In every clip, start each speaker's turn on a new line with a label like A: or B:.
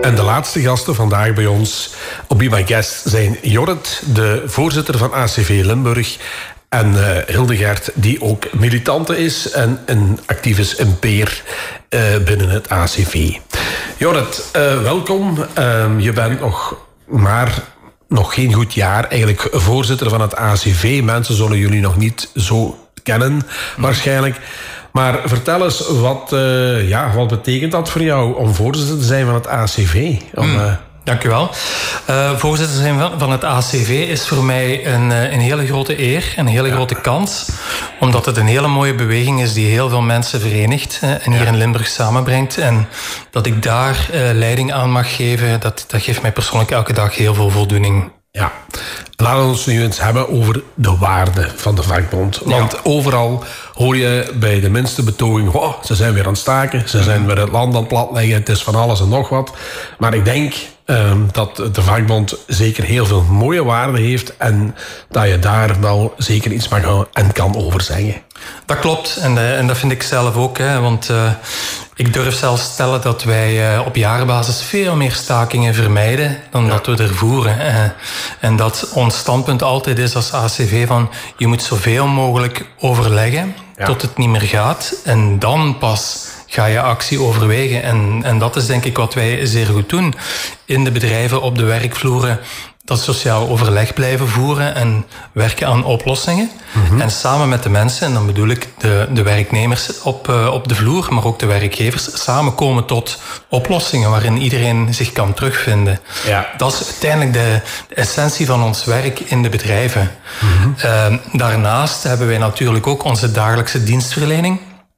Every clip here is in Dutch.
A: En de laatste gasten vandaag bij ons op Be My Guest zijn Jorrit, de voorzitter van ACV Limburg, en Hildegard, die ook militante is en actief is in peer binnen het ACV. Jorrit, welkom. Je bent nog geen goed jaar eigenlijk voorzitter van het ACV. Mensen zullen jullie nog niet zo kennen, waarschijnlijk. Maar vertel eens, wat betekent dat voor jou om voorzitter te zijn van het ACV?
B: Dank u wel. Voorzitter zijn van het ACV is voor mij een hele grote eer, een hele grote kans. Omdat het een hele mooie beweging is die heel veel mensen verenigt en hier in Limburg samenbrengt. En dat ik daar leiding aan mag geven, dat geeft mij persoonlijk elke dag heel veel voldoening.
A: Ja, laten we ons nu eens hebben over de waarde van de vakbond. Want overal hoor je bij de minste betoging, ze zijn weer aan het staken, ze zijn weer het land aan het platleggen, het is van alles en nog wat. Maar ik denk dat de vakbond zeker heel veel mooie waarde heeft en dat je daar wel zeker iets mag en kan over zeggen.
B: Dat klopt en dat vind ik zelf ook, want ik durf zelfs stellen dat wij op jaarbasis veel meer stakingen vermijden dan dat we er voeren. En dat ons standpunt altijd is als ACV van je moet zoveel mogelijk overleggen tot het niet meer gaat en dan pas ga je actie overwegen. En dat is denk ik wat wij zeer goed doen. In de bedrijven, op de werkvloeren, dat sociaal overleg blijven voeren en werken aan oplossingen. Mm-hmm. En samen met de mensen, en dan bedoel ik de werknemers op de vloer, maar ook de werkgevers, samenkomen tot oplossingen waarin iedereen zich kan terugvinden. Ja. Dat is uiteindelijk de essentie van ons werk in de bedrijven. Mm-hmm. Daarnaast hebben wij natuurlijk ook onze dagelijkse dienstverlening.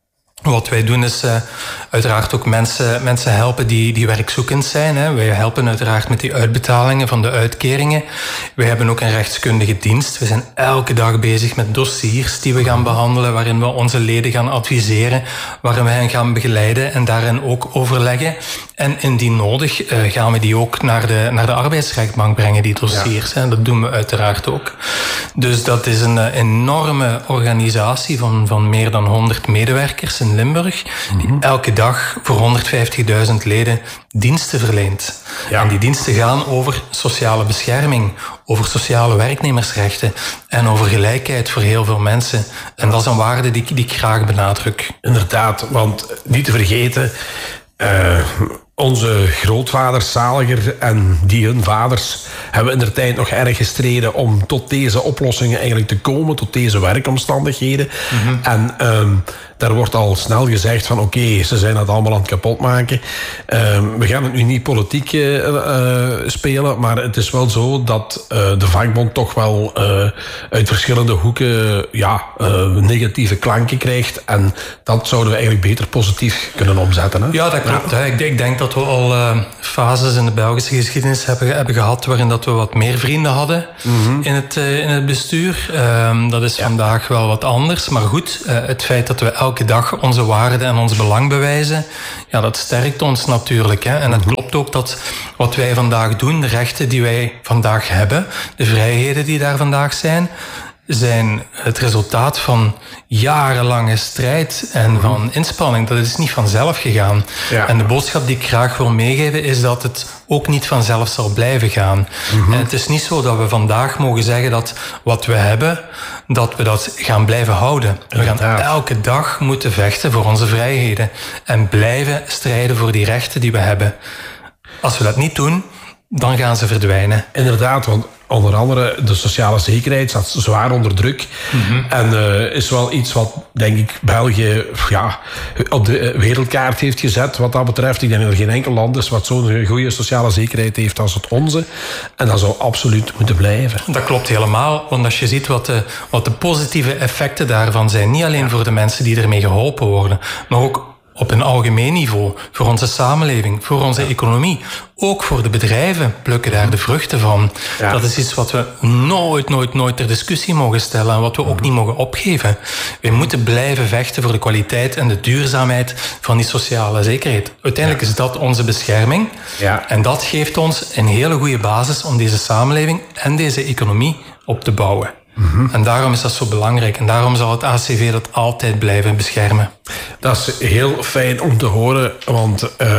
B: Wat wij doen is uiteraard ook mensen helpen die werkzoekend zijn. Hè. Wij helpen uiteraard met die uitbetalingen van de uitkeringen. Wij hebben ook een rechtskundige dienst. We zijn elke dag bezig met dossiers die we gaan behandelen, waarin we onze leden gaan adviseren, waarin we hen gaan begeleiden en daarin ook overleggen. En indien nodig gaan we die ook naar de arbeidsrechtbank brengen, die dossiers. Ja. Hè. Dat doen we uiteraard ook. Dus dat is een enorme organisatie van meer dan 100 medewerkers in Limburg, die elke dag voor 150.000 leden diensten verleent. Ja. En die diensten gaan over sociale bescherming, over sociale werknemersrechten en over gelijkheid voor heel veel mensen. En dat is een waarde die ik graag benadruk.
A: Inderdaad, want niet te vergeten, onze grootvaders, Zaliger en die hun vaders, hebben indertijd nog erg gestreden om tot deze oplossingen eigenlijk te komen, tot deze werkomstandigheden. Mm-hmm. En daar wordt al snel gezegd van oké, ze zijn het allemaal aan het kapotmaken. We gaan het nu niet politiek spelen, maar het is wel zo dat de vakbond toch wel uit verschillende hoeken negatieve klanken krijgt. En dat zouden we eigenlijk beter positief kunnen omzetten. Hè?
B: Ja, dat klopt. Ja. Ik denk dat we al fases in de Belgische geschiedenis hebben gehad waarin dat we wat meer vrienden hadden in het bestuur. Dat is vandaag wel wat anders. Maar goed, het feit dat we elke dag onze waarde en ons belang bewijzen, ja, dat sterkt ons natuurlijk. Hè. En het klopt ook dat wat wij vandaag doen, de rechten die wij vandaag hebben, de vrijheden die daar vandaag zijn het resultaat van jarenlange strijd en van inspanning. Dat is niet vanzelf gegaan. Ja. En de boodschap die ik graag wil meegeven is dat het ook niet vanzelf zal blijven gaan. En het is niet zo dat we vandaag mogen zeggen dat wat we hebben, dat we dat gaan blijven houden. We gaan elke dag moeten vechten voor onze vrijheden en blijven strijden voor die rechten die we hebben. Als we dat niet doen, dan gaan ze verdwijnen.
A: Inderdaad, want onder andere de sociale zekerheid staat zwaar onder druk. En is wel iets wat, denk ik, België op de wereldkaart heeft gezet wat dat betreft. Ik denk dat er geen enkel land is wat zo'n goede sociale zekerheid heeft als het onze. En dat zou absoluut moeten blijven.
B: Dat klopt helemaal, want als je ziet wat de positieve effecten daarvan zijn, niet alleen voor de mensen die ermee geholpen worden, maar ook op een algemeen niveau, voor onze samenleving, voor onze economie. Ook voor de bedrijven plukken daar de vruchten van. Ja. Dat is iets wat we nooit ter discussie mogen stellen en wat we ook niet mogen opgeven. We moeten blijven vechten voor de kwaliteit en de duurzaamheid van die sociale zekerheid. Uiteindelijk is dat onze bescherming. Ja. En dat geeft ons een hele goede basis om deze samenleving en deze economie op te bouwen. En daarom is dat zo belangrijk. En daarom zal het ACV dat altijd blijven beschermen.
A: Dat is heel fijn om te horen, want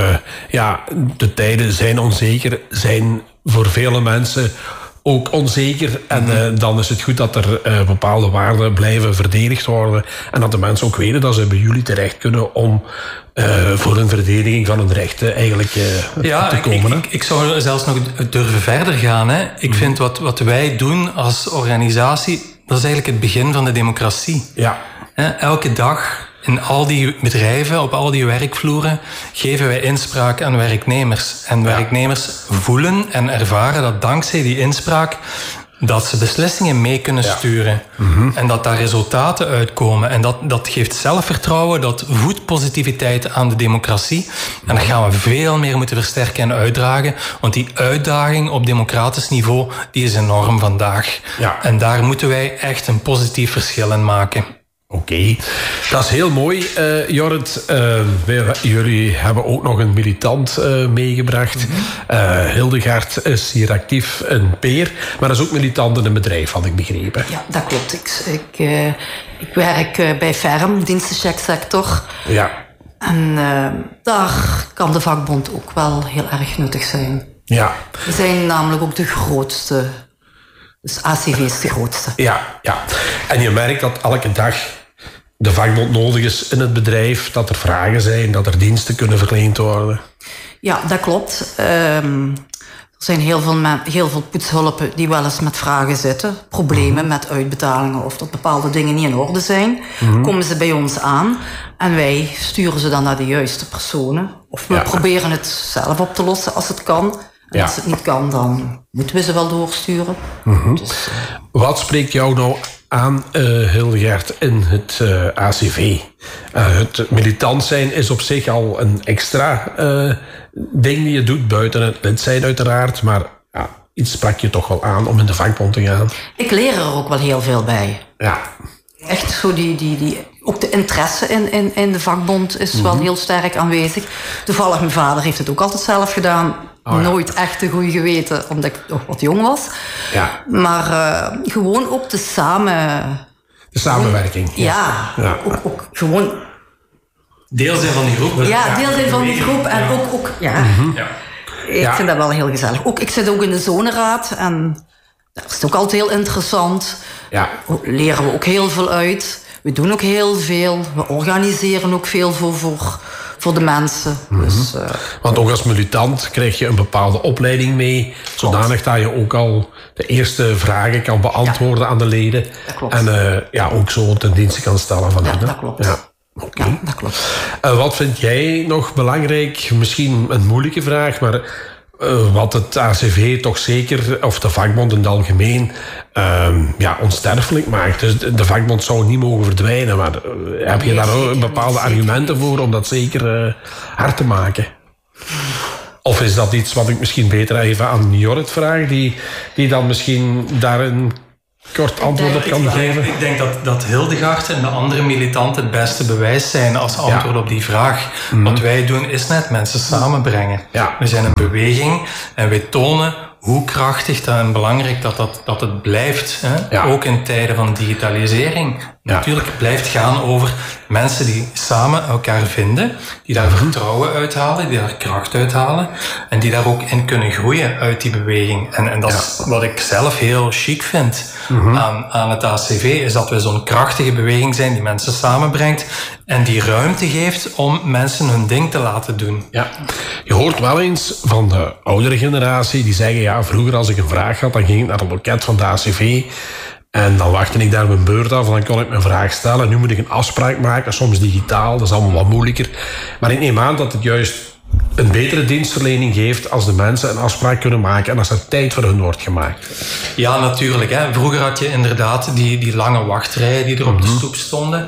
A: de tijden zijn onzeker, zijn voor vele mensen ook onzeker. En dan is het goed dat er bepaalde waarden blijven verdedigd worden. En dat de mensen ook weten dat ze bij jullie terecht kunnen om voor een verdediging van hun rechten eigenlijk te komen.
B: Ik zou zelfs nog durven verder gaan. Hè. Ik vind wat wij doen als organisatie, dat is eigenlijk het begin van de democratie.
A: Ja.
B: Elke dag in al die bedrijven, op al die werkvloeren, geven wij inspraak aan werknemers. En werknemers voelen en ervaren dat dankzij die inspraak dat ze beslissingen mee kunnen sturen. En dat daar resultaten uitkomen. En dat geeft zelfvertrouwen, dat voedt positiviteit aan de democratie. En dat gaan we veel meer moeten versterken en uitdragen. Want die uitdaging op democratisch niveau, die is enorm vandaag.
A: Ja.
B: En daar moeten wij echt een positief verschil in maken.
A: Oké, dat is heel mooi, Jorrit. Jullie hebben ook nog een militant meegebracht. Hildegard is hier actief in Peer, maar dat is ook militant in een bedrijf, had ik begrepen.
C: Ja, dat klopt. Ik werk bij Ferm, dienstenchecksector.
A: Ja.
C: En daar kan de vakbond ook wel heel erg nuttig zijn.
A: Ja.
C: We zijn namelijk ook de grootste. Dus ACV is de grootste.
A: Ja. En je merkt dat elke dag de vakbond nodig is in het bedrijf, dat er vragen zijn, dat er diensten kunnen verleend worden.
C: Ja, dat klopt. Er zijn heel veel poetshulpen die wel eens met vragen zitten. Problemen met uitbetalingen of dat bepaalde dingen niet in orde zijn. Komen ze bij ons aan en wij sturen ze dan naar de juiste personen. Of we proberen het zelf op te lossen als het kan. En als het niet kan, dan moeten we ze wel doorsturen. Dus,
A: Wat spreekt jou nou aan, Hildegard, in het ACV? Het militant zijn is op zich al een extra ding die je doet, buiten het lid zijn uiteraard. Maar iets sprak je toch wel aan om in de vakbond te gaan.
C: ik leer er ook wel heel veel bij.
A: Ja.
C: Echt zo ook de interesse in de vakbond is wel heel sterk aanwezig. Toevallig, mijn vader heeft het ook altijd zelf gedaan. Nooit echt een goed geweten, omdat ik nog wat jong was.
A: Ja.
C: Maar gewoon ook de
A: samenwerking.
C: Ja. Ook gewoon...
B: Deel zijn van die groep.
C: Ja, deel zijn van die groep. En ook ik vind dat wel heel gezellig. Ik zit ook in de zoneraad. En dat is ook altijd heel interessant.
A: Ja.
C: Leren we ook heel veel uit. We doen ook heel veel. We organiseren ook veel voor de mensen. Dus,
A: Want ook als militant krijg je een bepaalde opleiding mee, zodanig dat je ook al de eerste vragen kan beantwoorden aan de leden.
C: Dat klopt.
A: En ook zo ten dienste kan stellen van hen.
C: dat klopt.
A: Ja. Okay.
C: Ja, dat klopt.
A: Wat vind jij nog belangrijk? Misschien een moeilijke vraag, maar wat het ACV toch zeker, of de vakbond in het algemeen, onsterfelijk maakt. Dus de vakbond zou niet mogen verdwijnen, maar heb je daar ook bepaalde argumenten voor om dat zeker hard te maken? Of is dat iets wat ik misschien beter even aan Jorrit vraag, die dan misschien daar een kort antwoord op kan geven?
B: Ik denk dat Hildegard en de andere militanten het beste bewijs zijn als antwoord op die vraag. Wat wij doen is net mensen samenbrengen.
A: Ja.
B: We zijn een beweging en wij tonen hoe krachtig en belangrijk dat het blijft. Hè? Ja. Ook in tijden van digitalisering. Ja. Natuurlijk, het blijft gaan over mensen die samen elkaar vinden, die daar vertrouwen uithalen, die daar kracht uithalen en die daar ook in kunnen groeien uit die beweging. En dat is wat ik zelf heel chic vind aan het ACV, is dat we zo'n krachtige beweging zijn die mensen samenbrengt en die ruimte geeft om mensen hun ding te laten doen.
A: Ja. Je hoort wel eens van de oudere generatie die zeggen, vroeger als ik een vraag had, dan ging ik naar het loket van de ACV en dan wachtte ik daar mijn beurt af en dan kon ik mijn vraag stellen. Nu moet ik een afspraak maken, soms digitaal, dat is allemaal wat moeilijker. Maar ik neem aan dat het juist een betere dienstverlening geeft als de mensen een afspraak kunnen maken en als er tijd voor hun wordt gemaakt.
B: Ja, natuurlijk. Hè. Vroeger had je inderdaad die lange wachtrijen die er op de stoep stonden.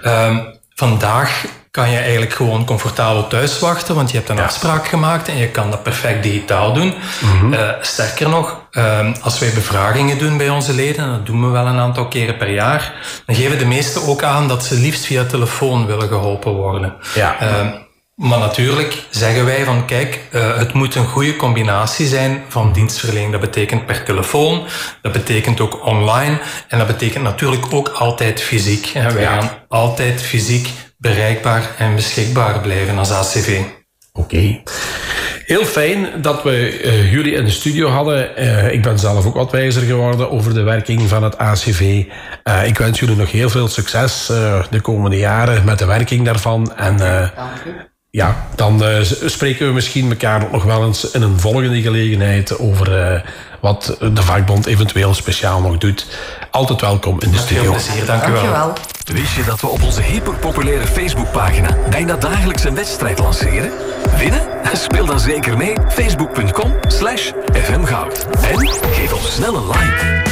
B: Vandaag kan je eigenlijk gewoon comfortabel thuis wachten, want je hebt een afspraak gemaakt en je kan dat perfect digitaal doen. Sterker nog, als wij bevragingen doen bij onze leden, en dat doen we wel een aantal keren per jaar, dan geven de meesten ook aan dat ze liefst via telefoon willen geholpen worden. Ja. Maar natuurlijk zeggen wij van kijk, het moet een goede combinatie zijn van dienstverlening. Dat betekent per telefoon, dat betekent ook online en dat betekent natuurlijk ook altijd fysiek. Wij gaan altijd fysiek bereikbaar en beschikbaar blijven als ACV.
A: Oké. Heel fijn dat we jullie in de studio hadden. Ik ben zelf ook wat wijzer geworden over de werking van het ACV. Ik wens jullie nog heel veel succes de komende jaren met de werking daarvan. En ja, dan spreken we misschien elkaar nog wel eens in een volgende gelegenheid over wat de vakbond eventueel speciaal nog doet. Altijd welkom in de studio.
B: Veel plezier, dank u wel.
D: Wist je dat we op onze hyperpopulaire Facebookpagina bijna dagelijks een wedstrijd lanceren? Winnen? Speel dan zeker mee. Facebook.com/FMGoud. En geef ons snel een like.